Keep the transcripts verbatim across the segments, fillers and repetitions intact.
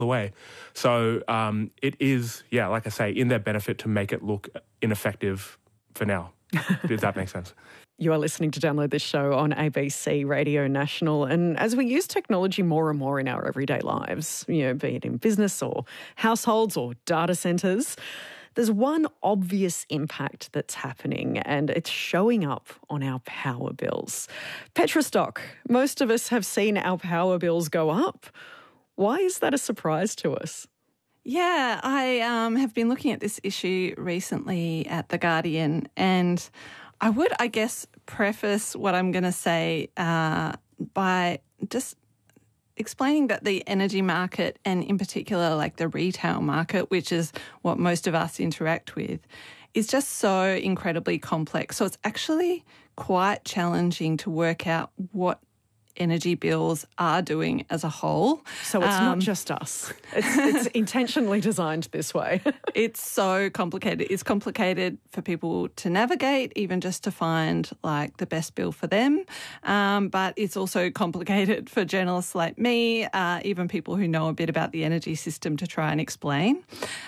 the way. So um, it is, yeah, like I say, in their benefit to make it look ineffective for now, if that makes sense. You are listening to Download This Show on A B C Radio National. And as we use technology more and more in our everyday lives, you know, be it in business or households or data centres, there's one obvious impact that's happening, and it's showing up on our power bills. Petrostock. Most of us have seen our power bills go up. Why is that a surprise to us? Yeah, I um, have been looking at this issue recently at The Guardian, and I would, I guess, preface what I'm going to say uh, by just explaining that the energy market, and in particular like the retail market, which is what most of us interact with, is just so incredibly complex. So it's actually quite challenging to work out what energy bills are doing as a whole. So it's um, not just us. It's, it's intentionally designed this way. It's so complicated. It's complicated for people to navigate, even just to find like the best bill for them. Um, but it's also complicated for journalists like me, uh, even people who know a bit about the energy system, to try and explain.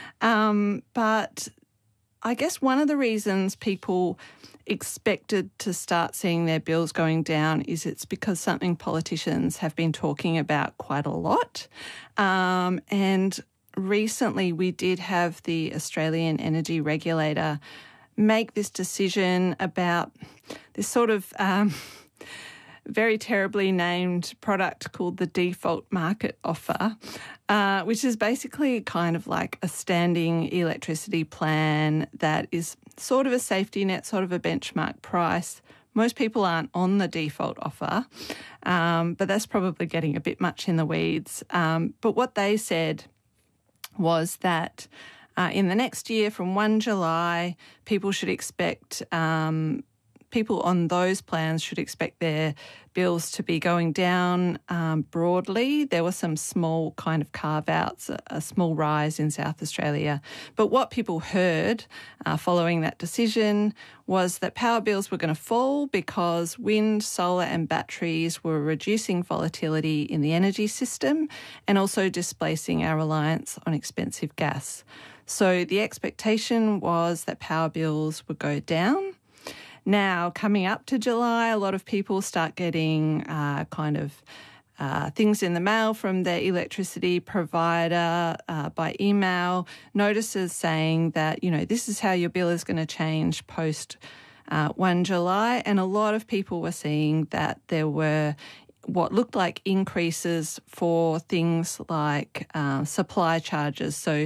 Um, but I guess one of the reasons people expected to start seeing their bills going down is it's because something politicians have been talking about quite a lot. Um, and recently we did have the Australian Energy Regulator make this decision about this sort of um, very terribly named product called the default market offer, uh, which is basically kind of like a standing electricity plan that is sort of a safety net, sort of a benchmark price. Most people aren't on the default offer, um, but that's probably getting a bit much in the weeds. Um, but what they said was that uh, in the next year, from first of July, people should expect um, people on those plans should expect their bills to be going down um, broadly. There were some small kind of carve-outs, a, a small rise in South Australia. But what people heard uh, following that decision was that power bills were going to fall because wind, solar and batteries were reducing volatility in the energy system and also displacing our reliance on expensive gas. So the expectation was that power bills would go down. Now, coming up to July, a lot of people start getting uh, kind of uh, things in the mail from their electricity provider uh, by email, notices saying that, you know, this is how your bill is going to change post uh, first of July. And a lot of people were seeing that there were what looked like increases for things like uh, supply charges. So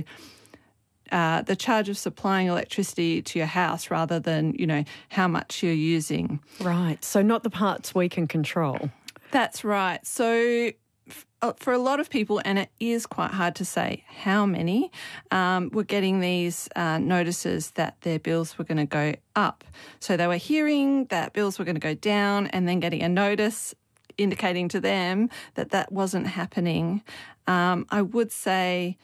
Uh, the charge of supplying electricity to your house rather than, you know, how much you're using. Right. So not the parts we can control. That's right. So for a lot of people, and it is quite hard to say how many, um, were getting these uh, notices that their bills were going to go up. So they were hearing that bills were going to go down and then getting a notice indicating to them that that wasn't happening. Um, I would say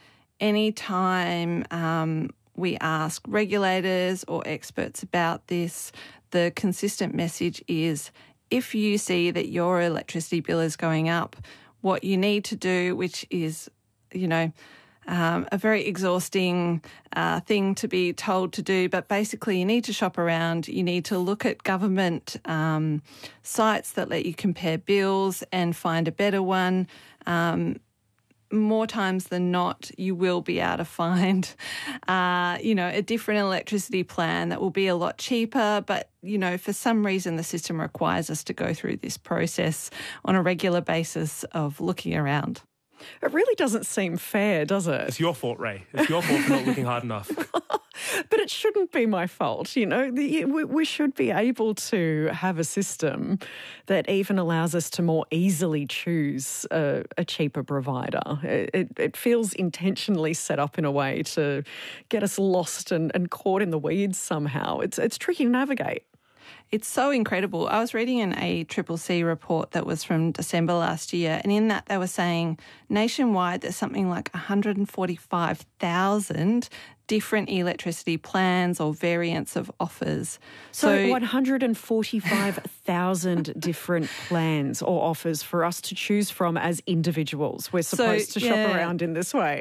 anytime um, we ask regulators or experts about this, the consistent message is if you see that your electricity bill is going up, what you need to do, which is, you know, um, a very exhausting uh, thing to be told to do, but basically you need to shop around. You need to look at government um, sites that let you compare bills and find a better one. Um, more times than not, you will be able to find, uh, you know, a different electricity plan that will be a lot cheaper. But, you know, for some reason, the system requires us to go through this process on a regular basis of looking around. It really doesn't seem fair, does it? It's your fault, Ray. It's your fault for not looking hard enough. But it shouldn't be my fault, you know. The, we, we should be able to have a system that even allows us to more easily choose a, a cheaper provider. It, it, it feels intentionally set up in a way to get us lost and, and caught in the weeds somehow. It's it's tricky to navigate. it's so incredible. I was reading an A C C C report that was from December last year, and in that they were saying nationwide there's something like one hundred forty-five thousand different electricity plans or variants of offers. So, so one hundred forty-five thousand different plans or offers for us to choose from as individuals. We're supposed so, to shop yeah. around in this way.